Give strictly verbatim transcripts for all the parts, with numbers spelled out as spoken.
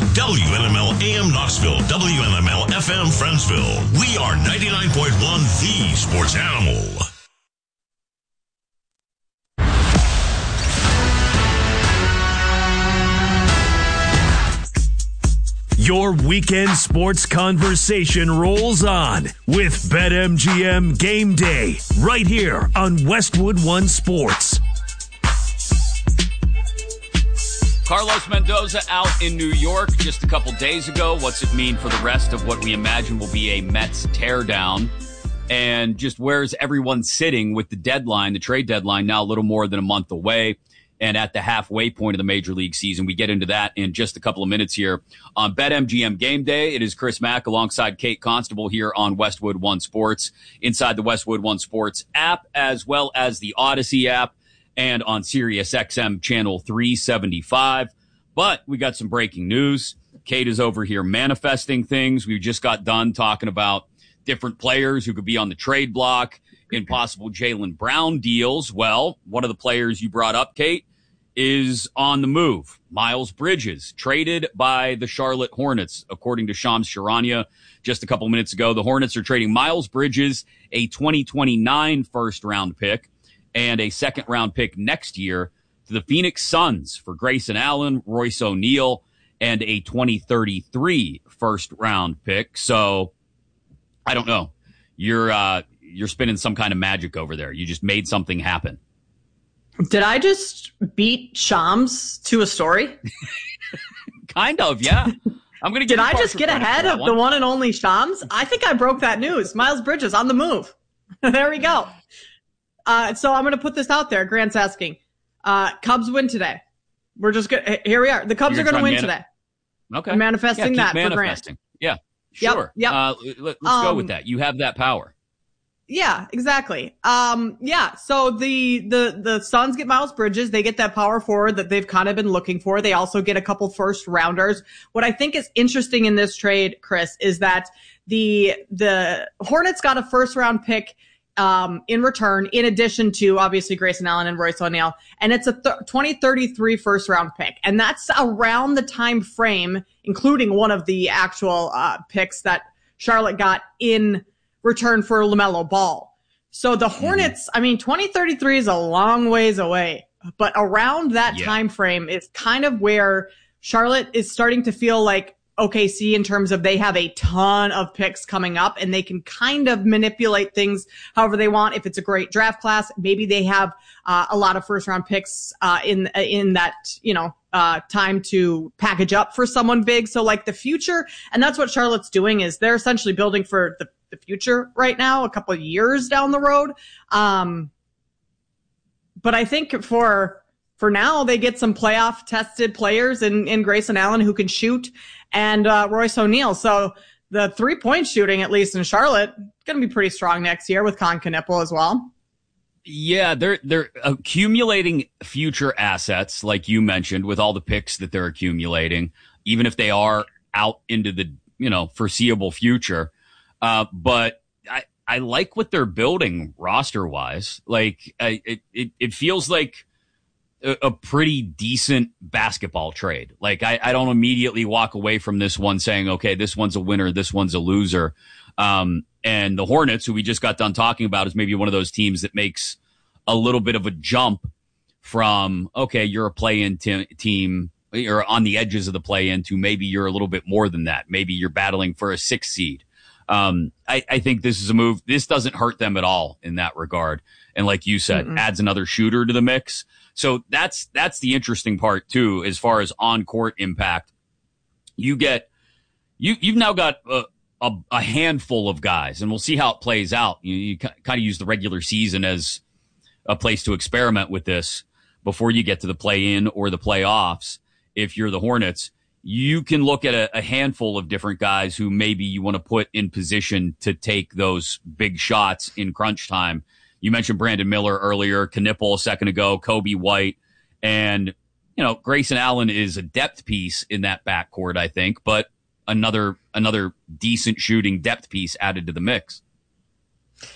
W N M L A M Knoxville, W N M L F M Friendsville. We are ninety-nine point one The Sports Animal. Your weekend sports conversation rolls on with BetMGM Game Day right here on Westwood One Sports. Carlos Mendoza out in New York just a couple days ago. What's it mean for the rest of what we imagine will be a Mets teardown? And just where's everyone sitting with the deadline, the trade deadline, now a little more than a month away and at the halfway point of the Major League season? We get into that in just a couple of minutes here on BetMGM Game Day. It is Chris Mack alongside Kate Constable here on Westwood One Sports, inside the Westwood One Sports app, as well as the Odyssey app and on Sirius X M channel three seventy-five. But we got some breaking news. Kate is over here manifesting things. We just got done talking about different players who could be on the trade block in possible Jaylen Brown deals. Well, one of the players you brought up, Kate, is on the move. Miles Bridges, traded by the Charlotte Hornets, according to Shams Charania just a couple minutes ago. The Hornets are trading Miles Bridges, a twenty twenty-nine first-round pick, and a second-round pick next year to the Phoenix Suns for Grayson Allen, Royce O'Neal, and a twenty thirty-three first-round pick. So, I don't know. You're uh, you're spinning some kind of magic over there. You just made something happen. Did I just beat Shams to a story? Kind of, yeah. I'm gonna. Did I just get ahead of one. the one and only Shams? I think I broke that news. Miles Bridges on the move. There we go. Uh, so I'm going to put this out there. Grant's asking. Uh, Cubs win today. We're just good. Here we are. The Cubs You're are going to win mani- today. Okay. I'm manifesting yeah, that manifesting. for Grant. Yeah, sure. Yep. yep. Uh, let, let's um, go with that. You have that power. Yeah, exactly. Um, yeah. So the, the, the Suns get Miles Bridges. They get that power forward that they've kind of been looking for. They also get a couple first rounders. What I think is interesting in this trade, Chris, is that the, the Hornets got a first round pick um, in return, in addition to obviously Grayson Allen and Royce O'Neal. And it's a th- twenty thirty-three first round pick. And that's around the time frame, including one of the actual, uh, picks that Charlotte got in return for LaMelo Ball. So the Hornets, mm-hmm. I mean, twenty thirty-three is a long ways away, but around that yeah. time frame is kind of where Charlotte is starting to feel like O K C in terms of they have a ton of picks coming up and they can kind of manipulate things however they want. If it's a great draft class, maybe they have uh, a lot of first round picks uh, in in that, you know, uh, time to package up for someone big. So like the future, and that's what Charlotte's doing, is they're essentially building for the, the future right now, a couple of years down the road. Um, but I think for for now, they get some playoff tested players in, in Grayson Allen who can shoot, and uh, Royce O'Neal. So the three point shooting, at least in Charlotte, going to be pretty strong next year with Con Knipple as well. Yeah, they're they're accumulating future assets, like you mentioned, with all the picks that they're accumulating, even if they are out into the, you know, foreseeable future. Uh, but I, I like what they're building roster wise. Like I, it, it it feels like a, a pretty decent basketball trade. Like I, I don't immediately walk away from this one saying, okay, this one's a winner, this one's a loser. Um, and the Hornets, who we just got done talking about, is maybe one of those teams that makes a little bit of a jump from, okay, you're a play-in te- team, you're on the edges of the play-in, to maybe you're a little bit more than that. Maybe you're battling for a sixth seed. Um, I, I think this is a move. This doesn't hurt them at all in that regard. And like you said, mm-mm. adds another shooter to the mix. So that's, that's the interesting part too, as far as on-court impact. You get, you, you've now got a, a, a handful of guys, and we'll see how it plays out. You, you kind of use the regular season as a place to experiment with this before you get to the play-in or the playoffs. If you're the Hornets, you can look at a, a handful of different guys who maybe you want to put in position to take those big shots in crunch time. You mentioned Brandon Miller earlier, Knipple a second ago, Kobe White, and, you know, Grayson Allen is a depth piece in that backcourt, I think, but another, another decent shooting depth piece added to the mix.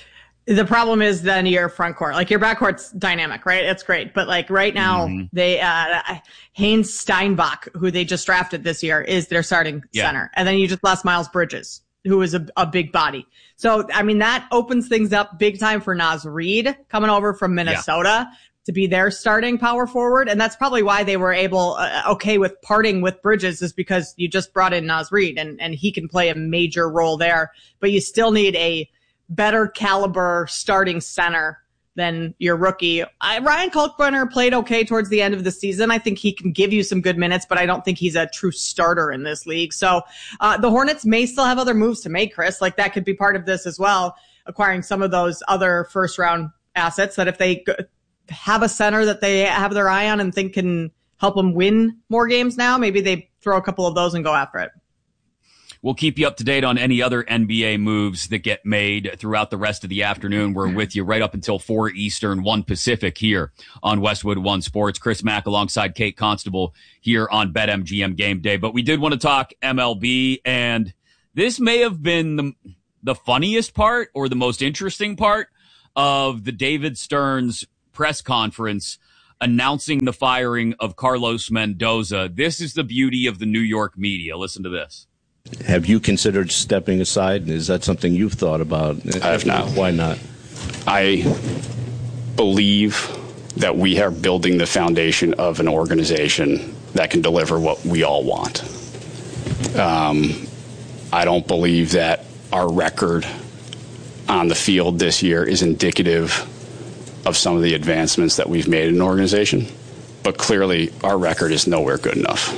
The problem is then your front court, like your backcourt's dynamic, right? It's great. But like right now, mm-hmm. they, uh, Haynes Steinbach, who they just drafted this year, is their starting yeah. center. And then you just lost Miles Bridges, who is a, a big body. So, I mean, that opens things up big time for Naz Reid coming over from Minnesota yeah. to be their starting power forward. And that's probably why they were able, uh, okay with parting with Bridges, is because you just brought in Naz Reid and, and he can play a major role there. But you still need a better caliber starting center than your rookie. I, Ryan Kalkbrenner played okay towards the end of the season. I think he can give you some good minutes, but I don't think he's a true starter in this league. So uh, the Hornets may still have other moves to make, Chris. Like that could be part of this as well, acquiring some of those other first round assets that if they g- have a center that they have their eye on and think can help them win more games now, maybe they throw a couple of those and go after it. We'll keep you up to date on any other N B A moves that get made throughout the rest of the afternoon. We're with you right up until four Eastern, one Pacific here on Westwood One Sports. Chris Mack alongside Kate Constable here on BetMGM Game Day. But we did want to talk M L B, and this may have been the, the funniest part or the most interesting part of the David Stearns press conference announcing the firing of Carlos Mendoza. This is the beauty of the New York media. Listen to this. Have you considered stepping aside? Is that something you've thought about? I have not. Why not? I believe that we are building the foundation of an organization that can deliver what we all want. Um, I don't believe that our record on the field this year is indicative of some of the advancements that we've made in an organization, but clearly our record is nowhere good enough.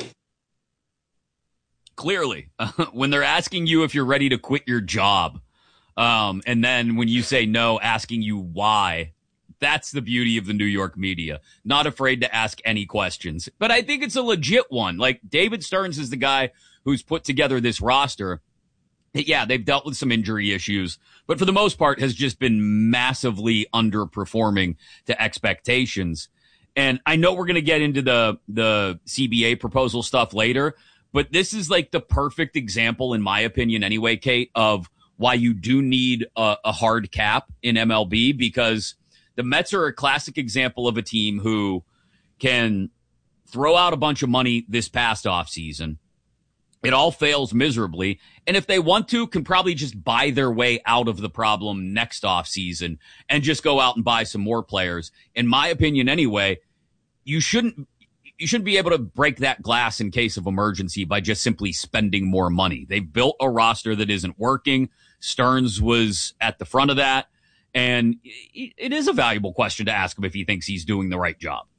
Clearly, uh, when they're asking you if you're ready to quit your job, um, and then when you say no, asking you why, that's the beauty of the New York media. Not afraid to ask any questions. But I think it's a legit one. Like, David Stearns is the guy who's put together this roster. Yeah, they've dealt with some injury issues, but for the most part has just been massively underperforming to expectations. And I know we're going to get into the, the C B A proposal stuff later, but this is like the perfect example, in my opinion anyway, Kate, of why you do need a, a hard cap in M L B, because the Mets are a classic example of a team who can throw out a bunch of money this past offseason. It all fails miserably. And if they want to, can probably just buy their way out of the problem next offseason and just go out and buy some more players. In my opinion anyway, you shouldn't You shouldn't be able to break that glass in case of emergency by just simply spending more money. They built a roster that isn't working. Stearns was at the front of that. And it is a valuable question to ask him if he thinks he's doing the right job.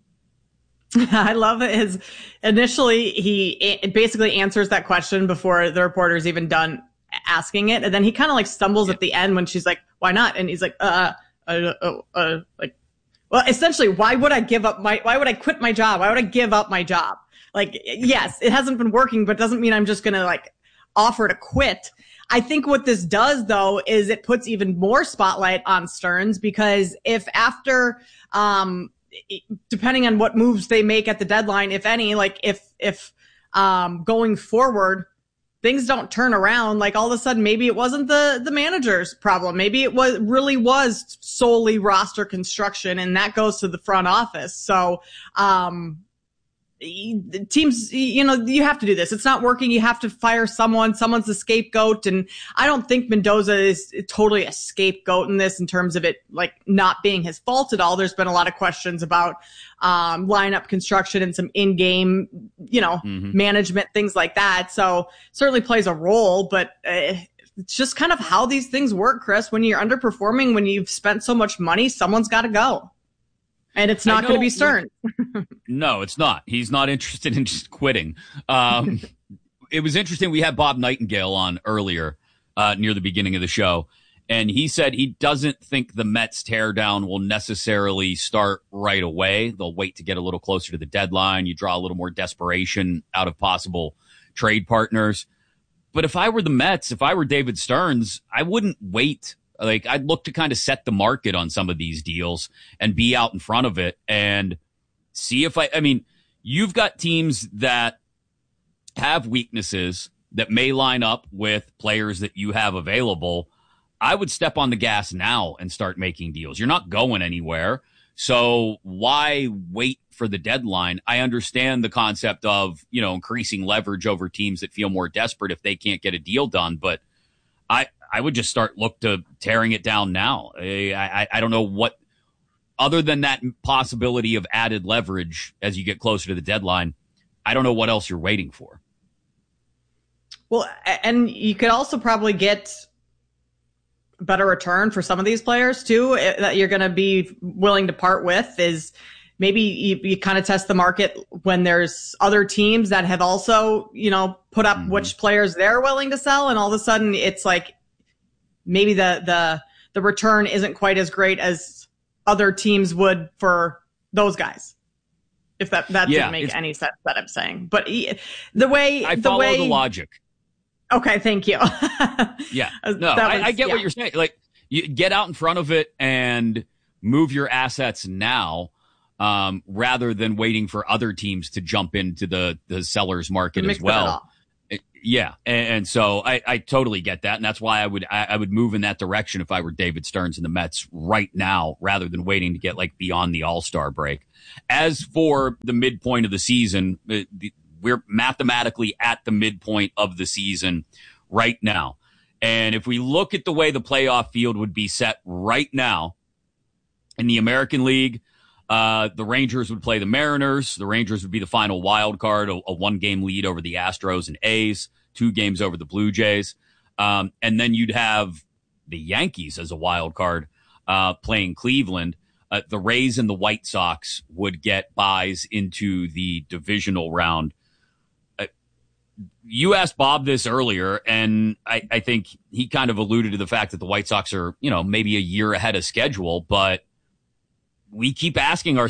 I love it. His initially, he basically answers that question before the reporter's even done asking it. And then he kind of like stumbles yeah. at the end when she's like, why not? And he's like, uh, uh, uh, uh like, well, essentially, why would I give up my, why would I quit my job? Why would I give up my job? Like, yes, it hasn't been working, but it doesn't mean I'm just going to like offer to quit. I think what this does though, is it puts even more spotlight on Stearns, because if after, um, depending on what moves they make at the deadline, if any, like if, if, um, going forward, things don't turn around, like all of a sudden, maybe it wasn't the, the manager's problem. Maybe it was really was solely roster construction, and that goes to the front office. So, um, teams, you know, you have to do this. It's not working. You have to fire someone. Someone's the scapegoat. And I don't think Mendoza is totally a scapegoat in this in terms of it like not being his fault at all. There's been a lot of questions about um, lineup construction and some in-game, you know, mm-hmm. management, things like that. So certainly plays a role, but uh, it's just kind of how these things work, Chris. When you're underperforming, when you've spent so much money, someone's got to go. And it's not going to be Stearns. No, it's not. He's not interested in just quitting. Um, it was interesting. We had Bob Nightingale on earlier uh, near the beginning of the show, and he said he doesn't think the Mets teardown will necessarily start right away. They'll wait to get a little closer to the deadline. You draw a little more desperation out of possible trade partners. But if I were the Mets, if I were David Stearns, I wouldn't wait. Like, I'd look to kind of set the market on some of these deals and be out in front of it and see if I, I mean, you've got teams that have weaknesses that may line up with players that you have available. I would step on the gas now and start making deals. You're not going anywhere. So why wait for the deadline? I understand the concept of, you know, increasing leverage over teams that feel more desperate if they can't get a deal done. But I, I would just start look to tearing it down now. I, I, I don't know what, other than that possibility of added leverage as you get closer to the deadline, I don't know what else you're waiting for. Well, and you could also probably get better return for some of these players too, that you're going to be willing to part with. Is maybe you, you kind of test the market when there's other teams that have also, you know, put up mm-hmm. which players they're willing to sell. And all of a sudden it's like, maybe the, the, the return isn't quite as great as other teams would for those guys. If that, that yeah, didn't make any sense that I'm saying, but the way, I the follow way, the logic. Okay, thank you. yeah, no, was, I, I get yeah. what you're saying. Like, you get out in front of it and move your assets now, um, rather than waiting for other teams to jump into the the seller's market as well. It, yeah, and, and so I, I totally get that, and that's why I would I, I would move in that direction if I were David Stearns and the Mets right now, rather than waiting to get like beyond the All-Star break. As for the midpoint of the season, the, we're mathematically at the midpoint of the season right now. And if we look at the way the playoff field would be set right now in the American League, uh, the Rangers would play the Mariners. The Rangers would be the final wild card, a, a one-game lead over the Astros and A's, two games over the Blue Jays. Um, and then you'd have the Yankees as a wild card uh, playing Cleveland. Uh, the Rays and the White Sox would get buys into the divisional round. You asked Bob this earlier, and I, I think he kind of alluded to the fact that the White Sox are, you know, maybe a year ahead of schedule, but we keep asking ourselves,